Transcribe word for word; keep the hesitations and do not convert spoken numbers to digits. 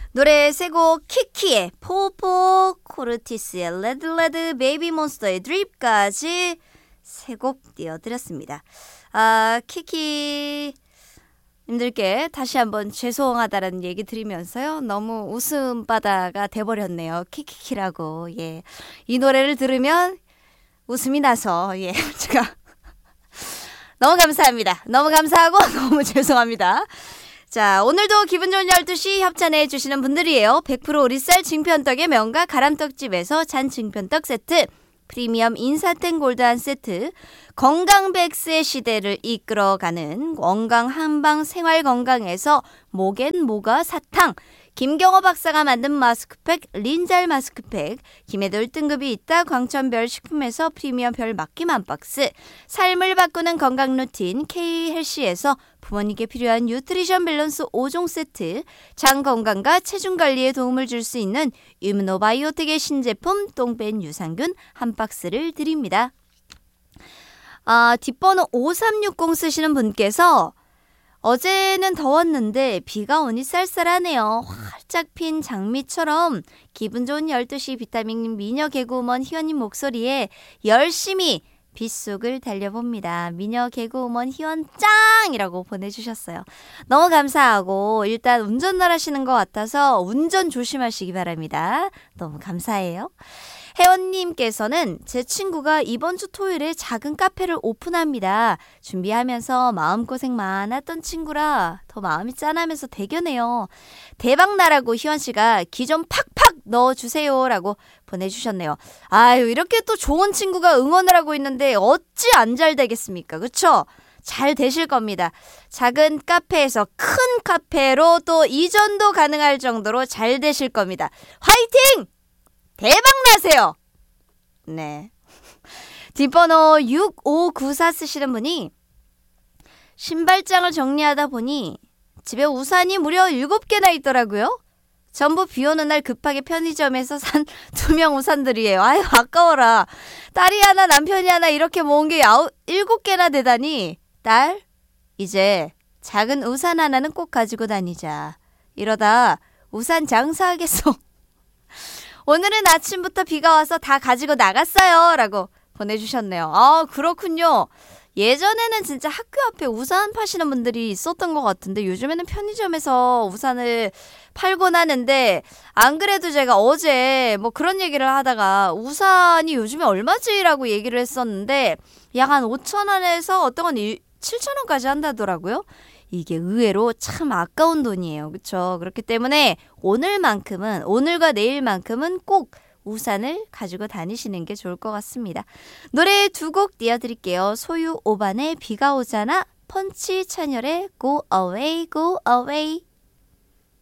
노래 세 곡 키키의 포포, 코르티스의 레드레드, 베이비몬스터의 드립까지 세 곡 띄워드렸습니다. 아, 키키 님들께 다시 한번 죄송하다라는 얘기 드리면서요. 너무 웃음바다가 돼버렸네요. 키키키라고. 예, 이 노래를 들으면 웃음이 나서 예, 제가 너무 감사합니다. 너무 감사하고 너무 죄송합니다. 자, 오늘도 기분 좋은 열두 시 협찬해 주시는 분들이에요. 백 퍼센트 오리쌀 증편떡의 명가 가람떡집에서 잔 증편떡 세트, 프리미엄 인사땡 골드 한 세트, 건강백스의 시대를 이끌어가는 건강 한방 생활건강에서 목엔 모가 사탕, 김경호 박사가 만든 마스크팩 린잘 마스크팩, 김해돌 등급이 있다 광천별 식품에서 프리미엄 별 맡김 한 박스, 삶을 바꾸는 건강 루틴 K헬시에서 부모님께 필요한 뉴트리션 밸런스 오 종 세트, 장 건강과 체중 관리에 도움을 줄 수 있는 이뮤노바이오텍의 신제품 똥벤 유산균 한 박스를 드립니다. 아, 뒷번호 오삼육공 쓰시는 분께서 어제는 더웠는데 비가 오니 쌀쌀하네요. 활짝 핀 장미처럼 기분 좋은 열두 시 비타민 미녀 개그우먼 희원님 목소리에 열심히 빗속을 달려봅니다. 미녀 개그우먼 희원 짱이라고 보내주셨어요. 너무 감사하고 일단 운전을 하시는 것 같아서 운전 조심하시기 바랍니다. 너무 감사해요. 혜원님께서는 제 친구가 이번 주 토요일에 작은 카페를 오픈합니다. 준비하면서 마음고생 많았던 친구라 더 마음이 짠하면서 대견해요. 대박나라고 희원씨가 기 좀 팍팍 넣어주세요 라고 보내주셨네요. 아유, 이렇게 또 좋은 친구가 응원을 하고 있는데 어찌 안 잘 되겠습니까? 그쵸? 잘 되실 겁니다. 작은 카페에서 큰 카페로 또 이전도 가능할 정도로 잘 되실 겁니다. 화이팅! 대박 나세요. 네. 뒷번호 육오구사 쓰시는 분이 신발장을 정리하다 보니 집에 우산이 무려 일곱 개나 있더라고요. 전부 비 오는 날 급하게 편의점에서 산 투명 우산들이에요. 아유, 아까워라. 딸이 하나 남편이 하나 이렇게 모은 게 아홉, 일곱 개나 되다니. 딸, 이제 작은 우산 하나는 꼭 가지고 다니자. 이러다 우산 장사하겠어. 오늘은 아침부터 비가 와서 다 가지고 나갔어요 라고 보내주셨네요. 아, 그렇군요. 예전에는 진짜 학교 앞에 우산 파시는 분들이 있었던 것 같은데 요즘에는 편의점에서 우산을 팔곤 하는데, 안 그래도 제가 어제 뭐 그런 얘기를 하다가 우산이 요즘에 얼마지라고 얘기를 했었는데 약 한 오천 원에서 어떤 건 칠천 원까지 한다더라고요. 이게 의외로 참 아까운 돈이에요. 그렇죠? 그렇기 때문에 오늘만큼은, 오늘과 내일만큼은 꼭 우산을 가지고 다니시는 게 좋을 것 같습니다. 노래 두 곡 띄워드릴게요. 소유 오반의 비가 오잖아, 펀치 찬열의 Go Away, Go Away.